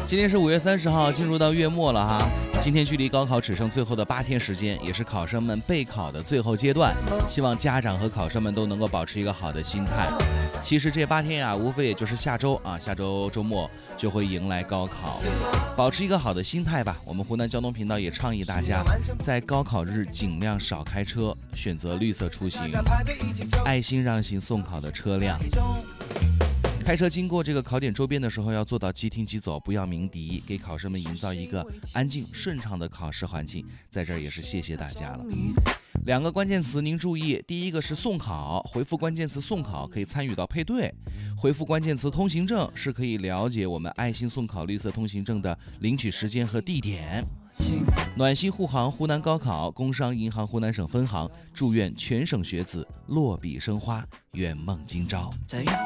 今天是5月30号，进入到月末了哈。今天距离高考只剩最后的8天时间，也是考生们备考的最后阶段。希望家长和考生们都能够保持一个好的心态。其实这8天呀，无非也就是下周周末就会迎来高考，保持一个好的心态吧。我们湖南交通频道也倡议大家在高考日尽量少开车，选择绿色出行，爱心让行送考的车辆。开车经过这个考点周边的时候，要做到即停即走，不要鸣笛，给考生们营造一个安静顺畅的考试环境。在这儿也是谢谢大家了。2个关键词您注意，第一个是送考，回复关键词送考可以参与到配对，回复关键词通行证是可以了解我们爱心送考绿色通行证的领取时间和地点。暖心护航湖南高考，工商银行湖南省分行祝愿全省学子落笔生花，圆梦今朝。